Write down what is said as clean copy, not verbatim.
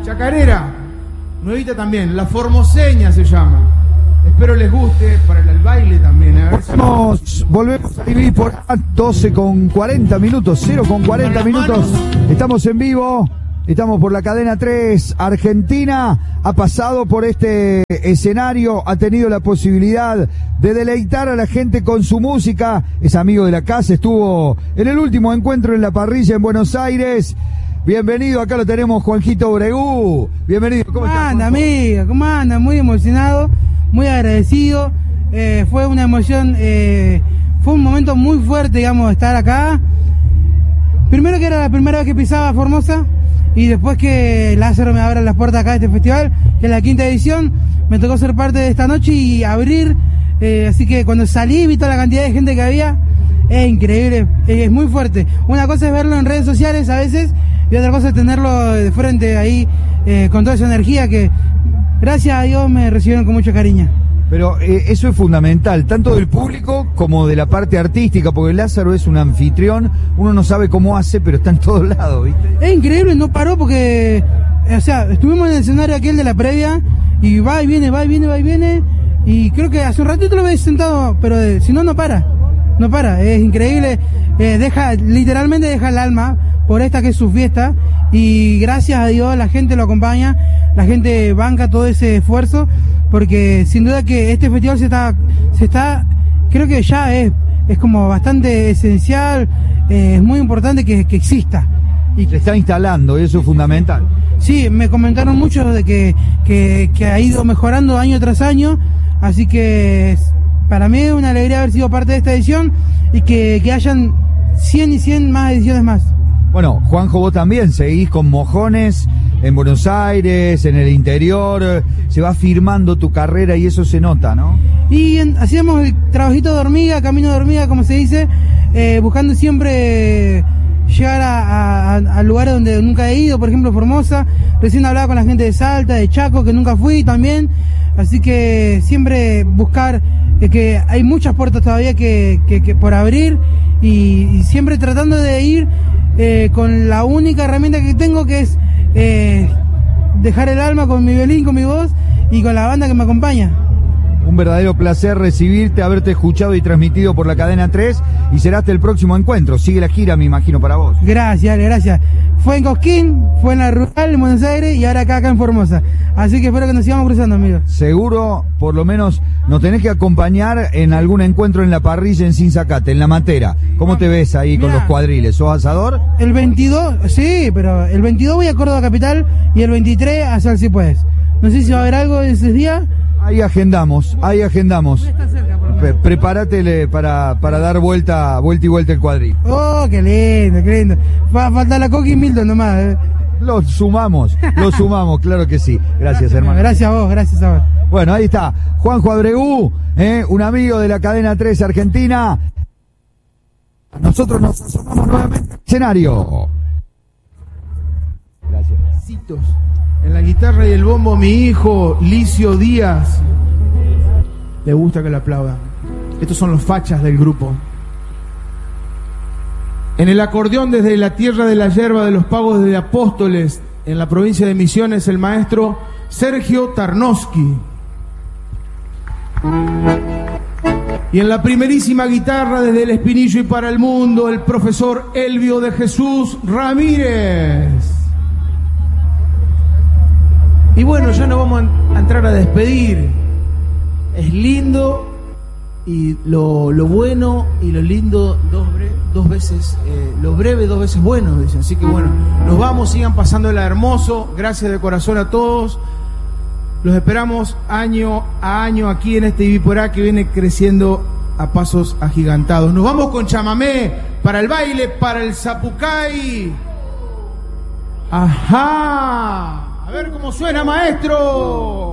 Chacarera, nuevita también, La Formoseña se llama. Espero les guste para el baile también. A ver Volvemos a vivir por 12:40 minutos, 0:40 minutos. Estamos en vivo, estamos por la cadena 3. Argentina ha pasado por este escenario, ha tenido la posibilidad de deleitar a la gente con su música. Es amigo de la casa, estuvo en el último encuentro en la parrilla en Buenos Aires. Bienvenido, acá lo tenemos, Juanjito Bregú. Bienvenido, ¿cómo estás? ¿Cómo anda, amigo? ¿Cómo anda? Muy emocionado, muy agradecido. Fue una emoción, fue un momento muy fuerte, digamos, estar acá. Primero que era la primera vez que pisaba Formosa, y después que Lázaro me abra las puertas acá de este festival, que es la 5ª edición, me tocó ser parte de esta noche y abrir. Así que cuando salí vi toda la cantidad de gente que había. Es increíble, es muy fuerte. Una cosa es verlo en redes sociales a veces, y otra cosa es tenerlo de frente ahí, con toda esa energía que, gracias a Dios, me recibieron con mucho cariño. Pero eso es fundamental, tanto del público como de la parte artística, porque Lázaro es un anfitrión, uno no sabe cómo hace, pero está en todos lados, ¿viste? Es increíble, no paró porque, o sea, estuvimos en el escenario aquel de la previa, y va y viene, va y viene, va y viene, y creo que hace un ratito lo veis sentado, pero si no, no para. No para, es increíble, literalmente deja el alma por esta que es su fiesta, y gracias a Dios la gente lo acompaña, la gente banca todo ese esfuerzo, porque sin duda que este festival se está, creo que ya es como bastante esencial, es muy importante que exista. Y se está instalando, y eso es fundamental. Sí, me comentaron muchos de que ha ido mejorando año tras año, así que para mí es una alegría haber sido parte de esta edición y que hayan 100 y 100 más ediciones más. Bueno, Juanjo, vos también seguís con Mojones en Buenos Aires, en el interior, se va firmando tu carrera y eso se nota, ¿no? Y hacíamos el trabajito de hormiga, camino de hormiga, como se dice, buscando siempre llegar a lugares donde nunca he ido, por ejemplo Formosa. Recién hablaba con la gente de Salta, de Chaco, que nunca fui también, así que siempre buscar, que hay muchas puertas todavía que por abrir, y siempre tratando de ir con la única herramienta que tengo, que es dejar el alma con mi violín, con mi voz y con la banda que me acompaña. Un verdadero placer recibirte, haberte escuchado y transmitido por la cadena 3, y será hasta el próximo encuentro. Sigue la gira, me imagino, para vos. Gracias, gracias. Fue en Cosquín, fue en la Rural, en Buenos Aires, y ahora acá en Formosa. Así que espero que nos sigamos cruzando, amigos. Seguro, por lo menos, nos tenés que acompañar en algún encuentro en la parrilla en Sinzacate, en La Matera. ¿Cómo te ves ahí con los cuadriles? ¿Sos asador? El 22, sí, pero el 22 voy a Córdoba Capital, y el 23 a Sal Si Puedes. No sé si va a haber algo ese día. Ahí agendamos. Prepárate para dar vuelta y vuelta el cuadril. Oh, qué lindo, qué lindo. Va a faltar la Coqui y Milton nomás. Lo sumamos, claro que sí. Gracias, hermano. Gracias a vos. Bueno, ahí está, Juanjo Bregú, un amigo de la cadena 3 Argentina. Nosotros nos asomamos nuevamente al escenario. Gracias. En la guitarra y el bombo, mi hijo Licio Díaz. Le gusta que lo aplaudan. Estos son los fachas del grupo. En el acordeón, desde la tierra de la yerba de los pagos de Apóstoles, en la provincia de Misiones, el maestro Sergio Tarnowski. Y en la primerísima guitarra, desde el Espinillo y para el mundo, el profesor Elvio de Jesús Ramírez. Y bueno, ya nos vamos a entrar a despedir. Es lindo, y lo bueno y lo lindo dos veces, lo breve 2 veces bueno, dicen. Así que bueno, nos vamos, sigan pasándola hermoso. Gracias de corazón a todos. Los esperamos año a año aquí en este Ibiporá, que viene creciendo a pasos agigantados. Nos vamos con chamamé para el baile, para el zapucay. Ajá. A ver cómo suena, maestro.